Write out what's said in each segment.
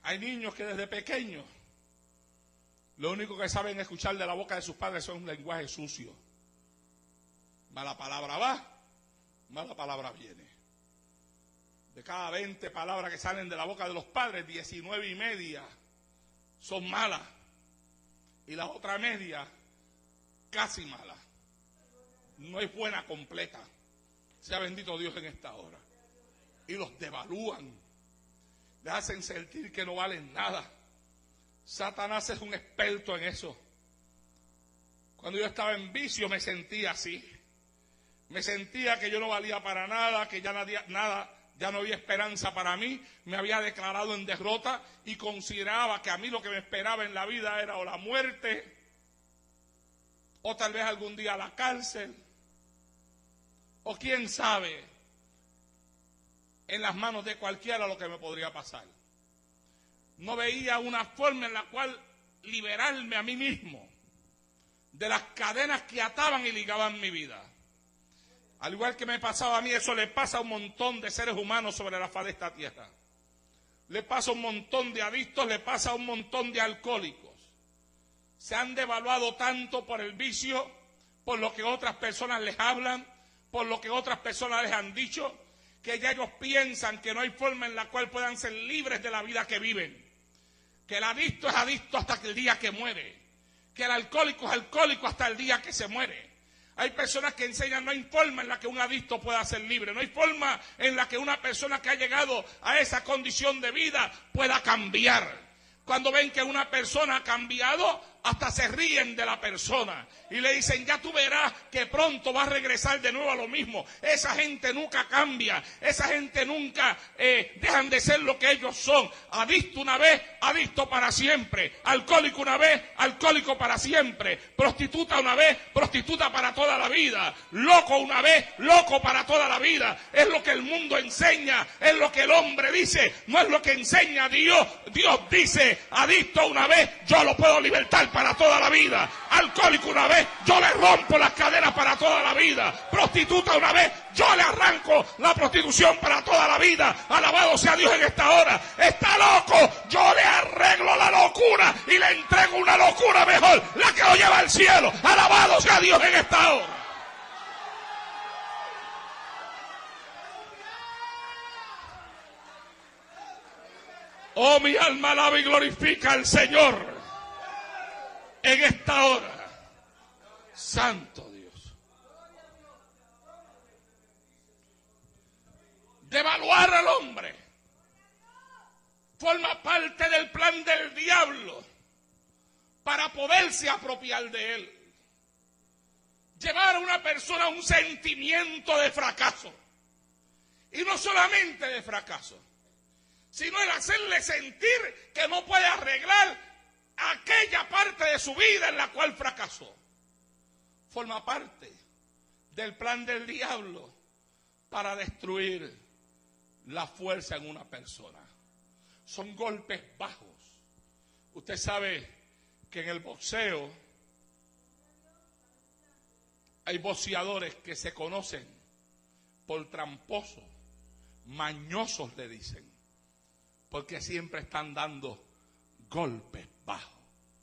Hay niños que desde pequeños lo único que saben escuchar de la boca de sus padres son un lenguaje sucio. Mala palabra va, mala palabra viene. De cada 20 palabras que salen de la boca de los padres, 19.5 son malas. Y la otra media, casi mala. No es buena completa. Sea bendito Dios en esta hora. Y los devalúan. Les hacen sentir que no valen nada. Satanás es un experto en eso. Cuando yo estaba en vicio me sentía así. Me sentía que yo no valía para nada, que ya ya no había esperanza para mí. Me había declarado en derrota y consideraba que a mí lo que me esperaba en la vida era o la muerte, o tal vez algún día la cárcel, o quién sabe, en las manos de cualquiera lo que me podría pasar. No veía una forma en la cual liberarme a mí mismo de las cadenas que ataban y ligaban mi vida. Al igual que me pasaba a mí, eso le pasa a un montón de seres humanos sobre la faz de esta tierra. Le pasa a un montón de adictos, le pasa a un montón de alcohólicos. Se han devaluado tanto por el vicio, por lo que otras personas les hablan, por lo que otras personas les han dicho, que ya ellos piensan que no hay forma en la cual puedan ser libres de la vida que viven. Que el adicto es adicto hasta el día que muere. Que el alcohólico es alcohólico hasta el día que se muere. Hay personas que enseñan, no hay forma en la que un adicto pueda ser libre. No hay forma en la que una persona que ha llegado a esa condición de vida pueda cambiar. Cuando ven que una persona ha cambiado, hasta se ríen de la persona y le dicen, ya tú verás que pronto va a regresar de nuevo a lo mismo. Esa gente nunca cambia, esa gente nunca dejan de ser lo que ellos son. Adicto una vez, adicto para siempre. Alcohólico una vez, alcohólico para siempre. Prostituta una vez, prostituta para toda la vida. Loco una vez, loco para toda la vida. Es lo que el mundo enseña, es lo que el hombre dice, no es lo que enseña Dios. Dios dice, adicto una vez, yo lo puedo libertar para toda la vida. Alcohólico una vez, yo le rompo las cadenas para toda la vida. Prostituta una vez, yo le arranco la prostitución para toda la vida. Alabado sea Dios en esta hora. Está loco, yo le arreglo la locura y le entrego una locura mejor, la que lo lleva al cielo. Alabado sea Dios en esta hora. Oh, mi alma alaba y glorifica al Señor en esta hora. Santo Dios. Devaluar al hombre forma parte del plan del diablo para poderse apropiar de él. Llevar a una persona a un sentimiento de fracaso. Y no solamente de fracaso, sino el hacerle sentir que no puede arreglar aquella parte de su vida en la cual fracasó. Forma parte del plan del diablo para destruir la fuerza en una persona. Son golpes bajos. Usted sabe que en el boxeo hay boxeadores que se conocen por tramposos, mañosos le dicen, porque siempre están dando golpes bajos.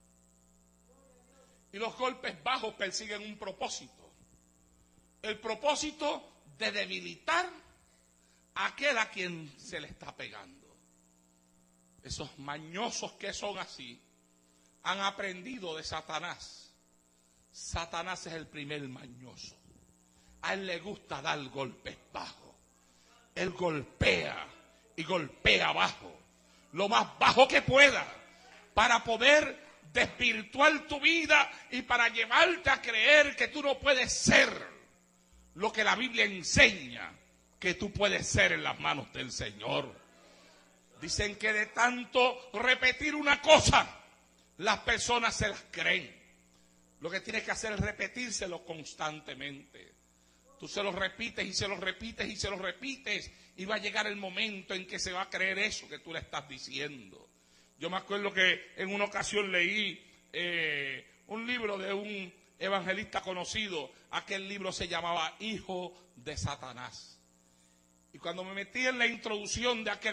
Y los golpes bajos persiguen un propósito. El propósito de debilitar a aquel a quien se le está pegando. Esos mañosos que son así han aprendido de Satanás. Satanás es el primer mañoso. A él le gusta dar golpes bajos. Él golpea y golpea abajo, lo más bajo que pueda, para poder desvirtuar tu vida y para llevarte a creer que tú no puedes ser lo que la Biblia enseña que tú puedes ser en las manos del Señor. Dicen que de tanto repetir una cosa, las personas se las creen. Lo que tienes que hacer es repetírselo constantemente. Tú se lo repites y se lo repites y se lo repites, y va a llegar el momento en que se va a creer eso que tú le estás diciendo. Yo me acuerdo que en una ocasión leí un libro de un evangelista conocido. Aquel libro se llamaba Hijo de Satanás. Y cuando me metí en la introducción de aquel